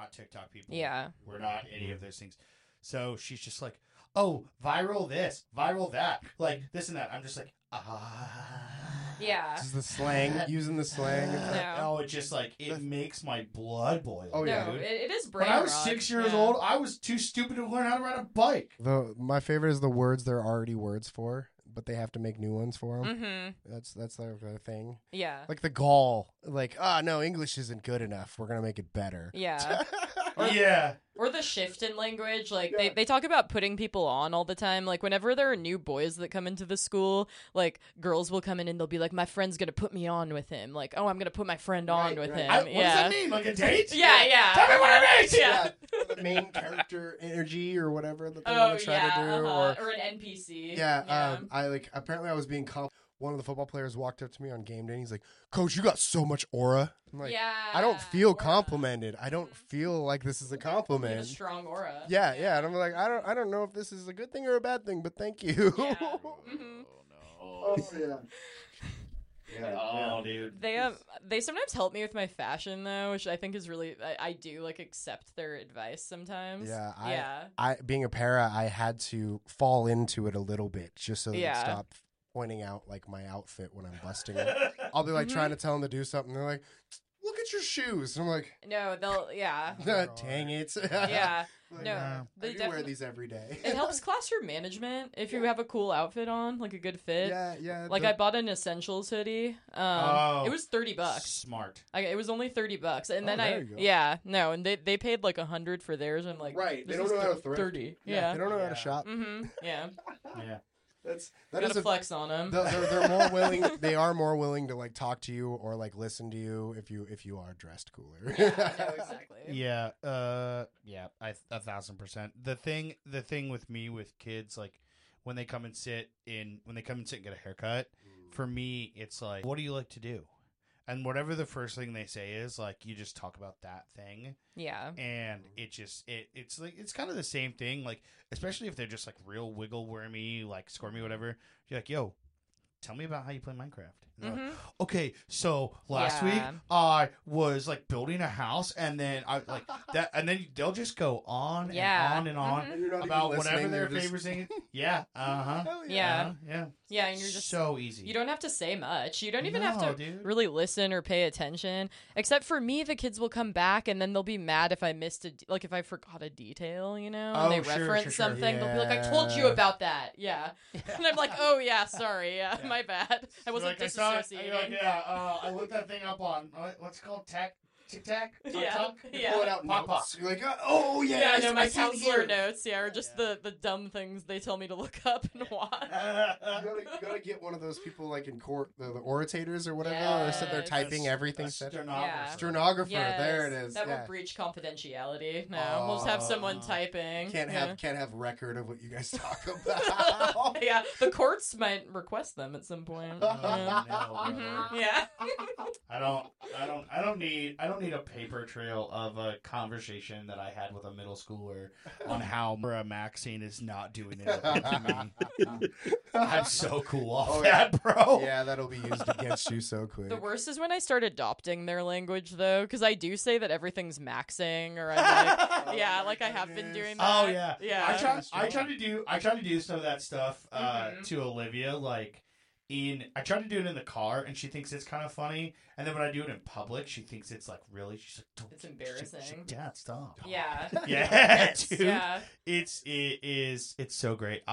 not TikTok people. Yeah. We're not any of those things. So she's just like, oh, viral this, viral that, like this and that. I'm just like, Yeah. This is the slang, using the slang. No. Oh, it just like it makes my blood boil. Oh, yeah. No, dude. it is brain When I was rot. 6 years Yeah. old, I was too stupid to learn how to ride a bike. My favorite is the words there are already words for, but they have to make new ones for them. Mm-hmm. That's their thing. Yeah. Like the gall. Like, no, English isn't good enough. We're gonna make it better. Yeah. Yeah. Or the shift in language. Like, they talk about putting people on all the time. Like, whenever there are new boys that come into the school, like, girls will come in and they'll be like, my friend's going to put me on with him. Like, oh, I'm going to put my friend on with him. What does that mean? Like a date? Yeah. Tell me what it means. Yeah. The main character energy or whatever that they Oh, want to try yeah. to do. Or an NPC. Apparently I was being one of the football players walked up to me on game day and he's like, Coach, you got so much aura. I'm like, Yeah. I don't feel Aura. complimented. I don't feel like this is a You have compliment. a strong aura. Yeah. And I'm like, I don't know if this is a good thing or a bad thing, but thank you. Yeah. Mm-hmm. Oh yeah. Oh, dude. They sometimes help me with my fashion though, which I think is really I do like accept their advice sometimes. Yeah. I being a para, I had to fall into it a little bit just so that it stopped pointing out like my outfit when I'm busting it. I'll be like trying to tell them to do something. They're like, look at your shoes. And I'm like, No, they'll dang it. Yeah. Like, No. I They do wear these every day. It helps classroom management if you have a cool outfit on, like a good fit. Yeah. Like I bought an essentials hoodie. It was $30. Smart. It was only $30, and then there you go. and they paid like $100 for theirs. I'm like, Right. They this don't is know how to thrift. 30. They Yeah. don't know how to shop. Mm-hmm. Yeah. Yeah. That Gotta is a flex on them. they're more willing. They are more willing to like talk to you or like listen to you if you are dressed cooler. Yeah, no, exactly. Yeah. Yeah. 1,000%. The thing with me with kids, like when they come and sit and get a haircut, for me it's like, what do you like to do? And whatever the first thing they say is, like, you just talk about that thing. Yeah. And it's like, it's kind of the same thing. Like, especially if they're just like real wiggle wormy, like squirmy, whatever. You're like, yo, tell me about how you play Minecraft. And they're like, okay, so last week I was like building a house, and then I like that, and then they'll just go on and on and on And you're not about even whatever listening, their they're just- favorite thing is. Yeah. Yeah. Yeah. Yeah, and you're just so easy. You don't have to say much. You don't even have No, to dude. really listen or pay attention. Except for me, the kids will come back and then they'll be mad if I missed if I forgot a detail, you know, and they sure, reference sure. something. They'll be like, "I told you about that." Yeah, and I'm like, "Oh yeah, sorry, my bad. I wasn't Like, I saw it, disassociating." you're like, I looked that thing up on what's it called, Tic Tac. Yeah. Yeah. Pull it out Pop, notes. You're like, oh yeah. Yeah, I no, my see it counselor here. notes, or just the dumb things they tell me to look up and watch. You gotta get one of those people like in court, the orators or whatever, or sit there Yes. typing everything. Yeah. Stenographer. Yes, There it is. That yeah. will breach confidentiality. No, we'll just have someone typing. Can't Yeah. have record of what you guys talk about. Yeah, the courts might request them at some point. Yeah. No, Yeah. I don't need a paper trail of a conversation that I had with a middle schooler on how Maxine is not doing anything to me. I'm so cool off that, bro. Yeah, that'll be used against you so quick. The worst is when I start adopting their language, though, because I do say that everything's maxing, or I'm like, yeah, like I have been doing that. Oh yeah, yeah. I try to do some of that stuff to Olivia. Like I try to do it in the car, and she thinks it's kind of funny. And then when I do it in public, she thinks it's like really. She's like, don't, It's embarrassing. Dad, stop. Yeah. Yeah, dude. Yeah. It's so great.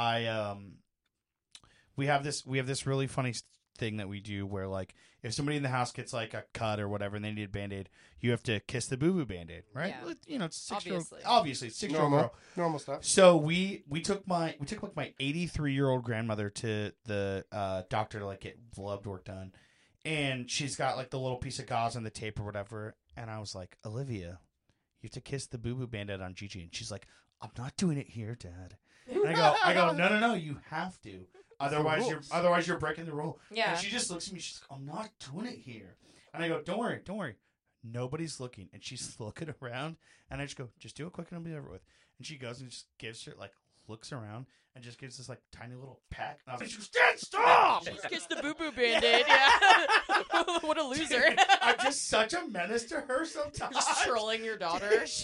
We have this really funny thing that we do where, like, if somebody in the house gets like a cut or whatever and they need a Band-Aid, you have to kiss the boo-boo Band-Aid, right? Yeah. You know, it's 6-year-old. Obviously. Obviously, 6-year-old girl. Normal stuff. So we took like my 83-year-old grandmother to the doctor to like get blood work done, and she's got like the little piece of gauze on the tape or whatever, and I was like, Olivia, you have to kiss the boo-boo Band-Aid on Gigi, and she's like, I'm not doing it here, Dad. And I go, no, you have to. Otherwise you're breaking the rule. Yeah. And she just looks at me. She's like, I'm not doing it here. And I go, don't worry. Nobody's looking. And she's looking around. And I just go, just do it quick and it'll be over with. And she goes and just gives her, like, looks around and just gives this, like, tiny little peck. And I was like, she goes, Dad, stop! She's kissed the boo-boo Band-Aid, yeah. What a loser. I'm just such a menace to her sometimes. Just trolling your daughter.